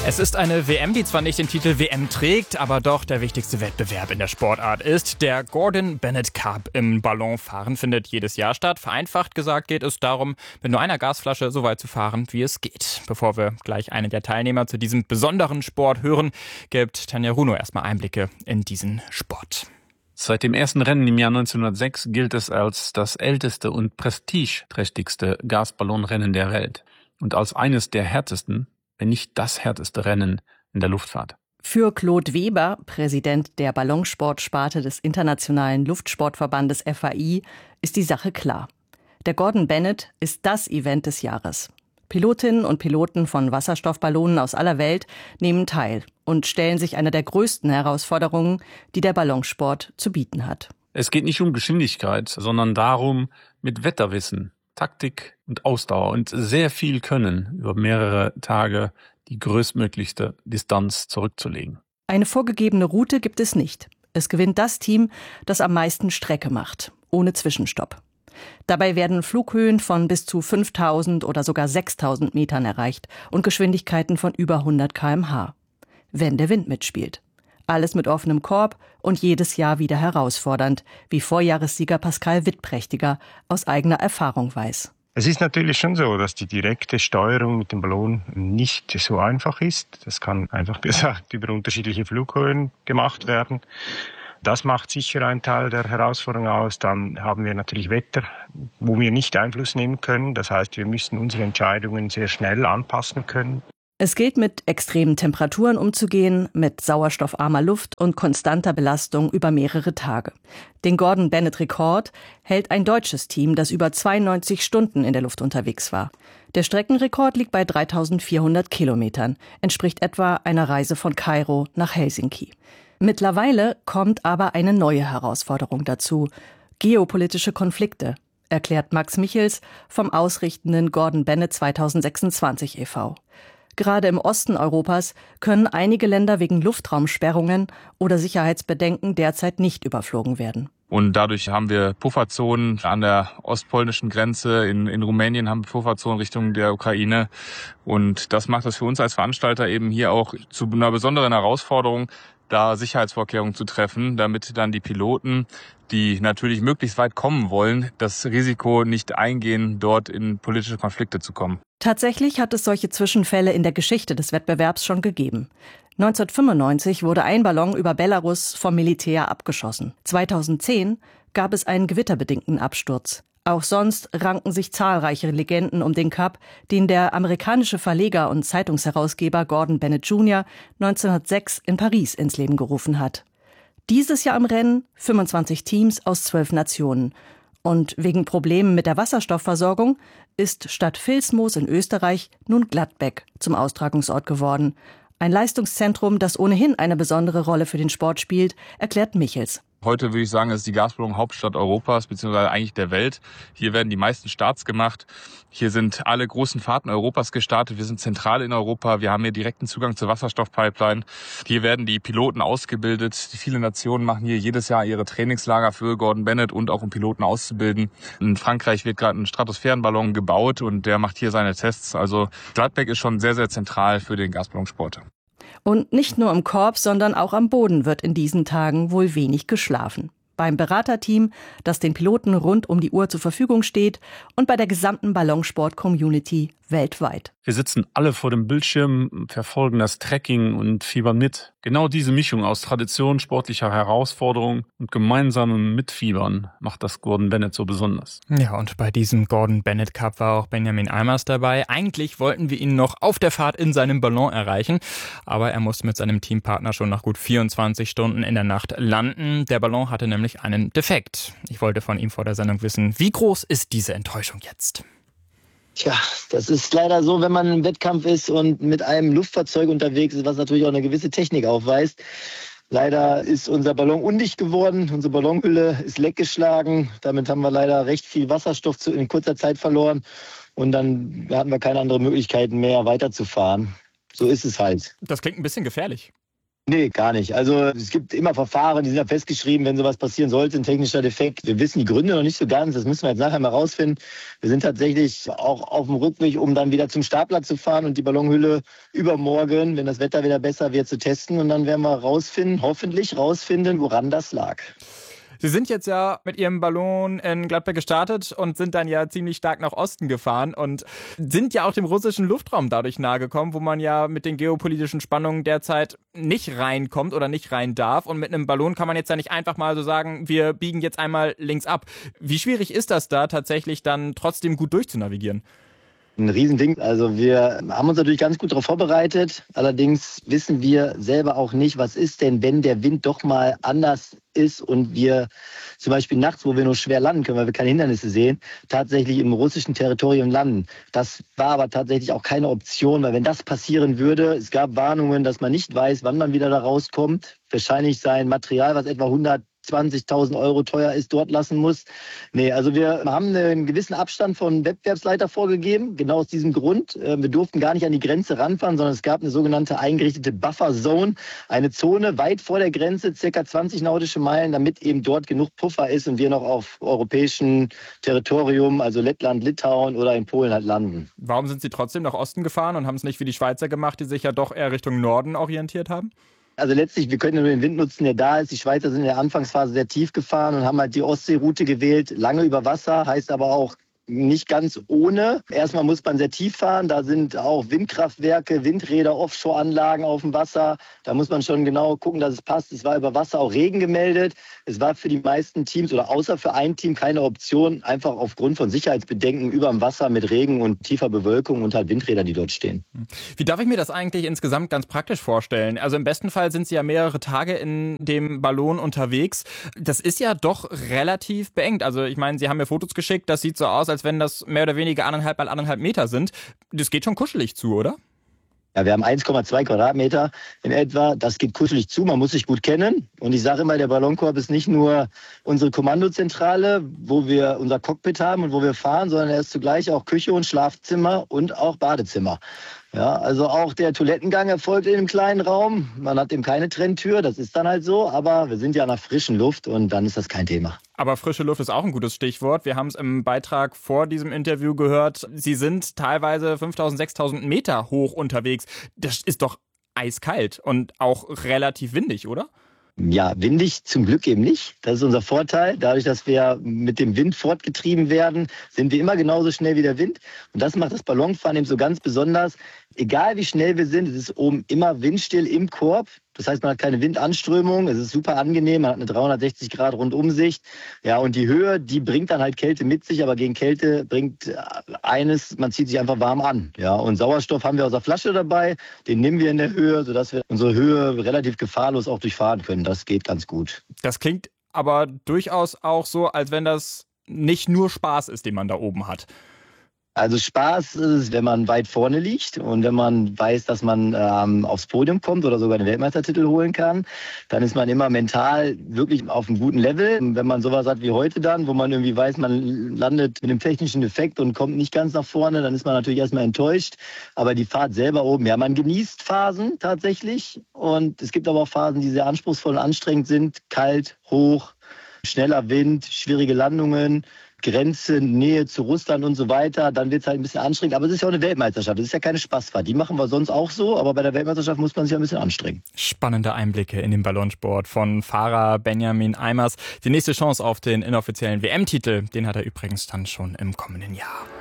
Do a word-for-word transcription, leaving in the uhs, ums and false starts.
Es ist eine W M, die zwar nicht den Titel W M trägt, aber doch der wichtigste Wettbewerb in der Sportart ist. Der Gordon Bennett Cup im Ballonfahren findet jedes Jahr statt. Vereinfacht gesagt geht es darum, mit nur einer Gasflasche so weit zu fahren, wie es geht. Bevor wir gleich einen der Teilnehmer zu diesem besonderen Sport hören, gibt Tanja Runo erstmal Einblicke in diesen Sport. Seit dem ersten Rennen im Jahr neunzehnhundertsechs gilt es als das älteste und prestigeträchtigste Gasballonrennen der Welt und als eines der härtesten, wenn nicht das härteste Rennen in der Luftfahrt. Für Claude Weber, Präsident der Ballonsportsparte des Internationalen Luftsportverbandes F A I, ist die Sache klar. Der Gordon Bennett ist das Event des Jahres. Pilotinnen und Piloten von Wasserstoffballonen aus aller Welt nehmen teil und stellen sich einer der größten Herausforderungen, die der Ballonsport zu bieten hat. Es geht nicht um Geschwindigkeit, sondern darum, mit Wetterwissen, Taktik und Ausdauer und sehr viel Können über mehrere Tage die größtmöglichste Distanz zurückzulegen. Eine vorgegebene Route gibt es nicht. Es gewinnt das Team, das am meisten Strecke macht, ohne Zwischenstopp. Dabei werden Flughöhen von bis zu fünftausend oder sogar sechstausend Metern erreicht und Geschwindigkeiten von über hundert Kilometer pro Stunde. Wenn der Wind mitspielt. Alles mit offenem Korb und jedes Jahr wieder herausfordernd, wie Vorjahressieger Pascal Wittprächtiger aus eigener Erfahrung weiß. Es ist natürlich schon so, dass die direkte Steuerung mit dem Ballon nicht so einfach ist. Das kann einfach gesagt über unterschiedliche Flughöhen gemacht werden. Das macht sicher einen Teil der Herausforderung aus. Dann haben wir natürlich Wetter, wo wir nicht Einfluss nehmen können. Das heißt, wir müssen unsere Entscheidungen sehr schnell anpassen können. Es gilt, mit extremen Temperaturen umzugehen, mit sauerstoffarmer Luft und konstanter Belastung über mehrere Tage. Den Gordon Bennett Rekord hält ein deutsches Team, das über zweiundneunzig Stunden in der Luft unterwegs war. Der Streckenrekord liegt bei dreitausendvierhundert Kilometern, entspricht etwa einer Reise von Kairo nach Helsinki. Mittlerweile kommt aber eine neue Herausforderung dazu: geopolitische Konflikte, erklärt Max Michels vom ausrichtenden Gordon Bennett zweitausendsechsundzwanzig e V Gerade im Osten Europas können einige Länder wegen Luftraumsperrungen oder Sicherheitsbedenken derzeit nicht überflogen werden. Und dadurch haben wir Pufferzonen an der ostpolnischen Grenze. In, in Rumänien haben wir Pufferzonen Richtung der Ukraine. Und das macht es für uns als Veranstalter eben hier auch zu einer besonderen Herausforderung, da Sicherheitsvorkehrungen zu treffen, damit dann die Piloten, die natürlich möglichst weit kommen wollen, das Risiko nicht eingehen, dort in politische Konflikte zu kommen. Tatsächlich hat es solche Zwischenfälle in der Geschichte des Wettbewerbs schon gegeben. neunzehnhundertfünfundneunzig wurde ein Ballon über Belarus vom Militär abgeschossen. zweitausendzehn gab es einen gewitterbedingten Absturz. Auch sonst ranken sich zahlreiche Legenden um den Cup, den der amerikanische Verleger und Zeitungsherausgeber Gordon Bennett Junior neunzehnhundertsechs in Paris ins Leben gerufen hat. Dieses Jahr im Rennen fünfundzwanzig Teams aus zwölf Nationen. Und wegen Problemen mit der Wasserstoffversorgung ist statt Vilsmos in Österreich nun Gladbeck zum Austragungsort geworden. Ein Leistungszentrum, das ohnehin eine besondere Rolle für den Sport spielt, erklärt Michels. Heute würde ich sagen, es ist die Gasballon-Hauptstadt Europas, beziehungsweise eigentlich der Welt. Hier werden die meisten Starts gemacht. Hier sind alle großen Fahrten Europas gestartet. Wir sind zentral in Europa. Wir haben hier direkten Zugang zur Wasserstoffpipeline. Hier werden die Piloten ausgebildet. Viele Nationen machen hier jedes Jahr ihre Trainingslager für Gordon Bennett und auch um Piloten auszubilden. In Frankreich wird gerade ein Stratosphärenballon gebaut und der macht hier seine Tests. Also Gladbeck ist schon sehr, sehr zentral für den Gasballonsport. Und nicht nur im Korb, sondern auch am Boden wird in diesen Tagen wohl wenig geschlafen. Beim Beraterteam, das den Piloten rund um die Uhr zur Verfügung steht, und bei der gesamten Ballonsport-Community weltweit. Wir sitzen alle vor dem Bildschirm, verfolgen das Tracking und fiebern mit. Genau diese Mischung aus Tradition, sportlicher Herausforderung und gemeinsamem Mitfiebern macht das Gordon Bennett so besonders. Ja, und bei diesem Gordon Bennett Cup war auch Benjamin Eimers dabei. Eigentlich wollten wir ihn noch auf der Fahrt in seinem Ballon erreichen, aber er musste mit seinem Teampartner schon nach gut vierundzwanzig Stunden in der Nacht landen. Der Ballon hatte nämlich einen Defekt. Ich wollte von ihm vor der Sendung wissen, wie groß ist diese Enttäuschung jetzt? Tja, das ist leider so, wenn man im Wettkampf ist und mit einem Luftfahrzeug unterwegs ist, was natürlich auch eine gewisse Technik aufweist. Leider ist unser Ballon undicht geworden, unsere Ballonhülle ist leckgeschlagen. Damit haben wir leider recht viel Wasserstoff in kurzer Zeit verloren. Und dann hatten wir keine andere Möglichkeit mehr, weiterzufahren. So ist es halt. Das klingt ein bisschen gefährlich. Nee, gar nicht. Also es gibt immer Verfahren, die sind ja festgeschrieben, wenn sowas passieren sollte, ein technischer Defekt. Wir wissen die Gründe noch nicht so ganz, das müssen wir jetzt nachher mal rausfinden. Wir sind tatsächlich auch auf dem Rückweg, um dann wieder zum Startplatz zu fahren und die Ballonhülle übermorgen, wenn das Wetter wieder besser wird, zu testen. Und dann werden wir rausfinden, hoffentlich rausfinden, woran das lag. Sie sind jetzt ja mit Ihrem Ballon in Gladbeck gestartet und sind dann ja ziemlich stark nach Osten gefahren und sind ja auch dem russischen Luftraum dadurch nahegekommen, wo man ja mit den geopolitischen Spannungen derzeit nicht reinkommt oder nicht rein darf. Und mit einem Ballon kann man jetzt ja nicht einfach mal so sagen, wir biegen jetzt einmal links ab. Wie schwierig ist das da tatsächlich dann trotzdem gut durchzunavigieren? Ein Riesending. Also wir haben uns natürlich ganz gut darauf vorbereitet. Allerdings wissen wir selber auch nicht, was ist denn, wenn der Wind doch mal anders ist und wir zum Beispiel nachts, wo wir nur schwer landen können, weil wir keine Hindernisse sehen, tatsächlich im russischen Territorium landen. Das war aber tatsächlich auch keine Option, weil wenn das passieren würde, es gab Warnungen, dass man nicht weiß, wann man wieder da rauskommt. Wahrscheinlich sein Material, was etwa hundertzwanzigtausend Euro teuer ist, dort lassen muss. Nee, also wir haben einen gewissen Abstand von Wettbewerbsleiter vorgegeben, genau aus diesem Grund. Wir durften gar nicht an die Grenze ranfahren, sondern es gab eine sogenannte eingerichtete Buffer Zone, eine Zone weit vor der Grenze, circa zwanzig nautische Meilen, damit eben dort genug Puffer ist und wir noch auf europäischem Territorium, also Lettland, Litauen oder in Polen halt landen. Warum sind Sie trotzdem nach Osten gefahren und haben es nicht wie die Schweizer gemacht, die sich ja doch eher Richtung Norden orientiert haben? Also letztlich, wir können ja nur den Wind nutzen, der da ist. Die Schweizer sind in der Anfangsphase sehr tief gefahren und haben halt die Ostseeroute gewählt, lange über Wasser, heißt aber auch nicht ganz ohne. Erstmal muss man sehr tief fahren, da sind auch Windkraftwerke, Windräder, Offshore-Anlagen auf dem Wasser. Da muss man schon genau gucken, dass es passt. Es war über Wasser auch Regen gemeldet. Es war für die meisten Teams oder außer für ein Team keine Option, einfach aufgrund von Sicherheitsbedenken über dem Wasser mit Regen und tiefer Bewölkung und halt Windräder, die dort stehen. Wie darf ich mir das eigentlich insgesamt ganz praktisch vorstellen? Also im besten Fall sind Sie ja mehrere Tage in dem Ballon unterwegs. Das ist ja doch relativ beengt. Also ich meine, Sie haben mir Fotos geschickt, das sieht so aus, als wenn das mehr oder weniger anderthalb mal anderthalb Meter sind. Das geht schon kuschelig zu, oder? Ja, wir haben eins Komma zwei Quadratmeter in etwa. Das geht kuschelig zu, man muss sich gut kennen. Und ich sage immer, der Ballonkorb ist nicht nur unsere Kommandozentrale, wo wir unser Cockpit haben und wo wir fahren, sondern er ist zugleich auch Küche und Schlafzimmer und auch Badezimmer. Ja, also auch der Toilettengang erfolgt in einem kleinen Raum. Man hat eben keine Trenntür, das ist dann halt so. Aber wir sind ja nach frischen Luft und dann ist das kein Thema. Aber frische Luft ist auch ein gutes Stichwort. Wir haben es im Beitrag vor diesem Interview gehört. Sie sind teilweise fünftausend, sechstausend Meter hoch unterwegs. Das ist doch eiskalt und auch relativ windig, oder? Ja, windig zum Glück eben nicht. Das ist unser Vorteil. Dadurch, dass wir mit dem Wind fortgetrieben werden, sind wir immer genauso schnell wie der Wind. Und das macht das Ballonfahren eben so ganz besonders. Egal wie schnell wir sind, es ist oben immer windstill im Korb. Das heißt, man hat keine Windanströmung. Es ist super angenehm. Man hat eine dreihundertsechzig Grad Rundumsicht. Ja, und die Höhe, die bringt dann halt Kälte mit sich. Aber gegen Kälte bringt eines, man zieht sich einfach warm an. Ja, und Sauerstoff haben wir aus der Flasche dabei. Den nehmen wir in der Höhe, sodass wir unsere Höhe relativ gefahrlos auch durchfahren können. Das geht ganz gut. Das klingt aber durchaus auch so, als wenn das nicht nur Spaß ist, den man da oben hat. Also Spaß ist es, wenn man weit vorne liegt und wenn man weiß, dass man ähm, aufs Podium kommt oder sogar den Weltmeistertitel holen kann, dann ist man immer mental wirklich auf einem guten Level. Und wenn man sowas hat wie heute dann, wo man irgendwie weiß, man landet mit einem technischen Defekt und kommt nicht ganz nach vorne, dann ist man natürlich erstmal enttäuscht. Aber die Fahrt selber oben, ja, man genießt Phasen tatsächlich und es gibt aber auch Phasen, die sehr anspruchsvoll und anstrengend sind. Kalt, hoch, schneller Wind, schwierige Landungen, Grenze, Nähe zu Russland und so weiter, dann wird es halt ein bisschen anstrengend. Aber es ist ja auch eine Weltmeisterschaft, es ist ja keine Spaßfahrt. Die machen wir sonst auch so, aber bei der Weltmeisterschaft muss man sich ja ein bisschen anstrengen. Spannende Einblicke in den Ballonsport von Fahrer Benjamin Eimers. Die nächste Chance auf den inoffiziellen W M-Titel, den hat er übrigens dann schon im kommenden Jahr.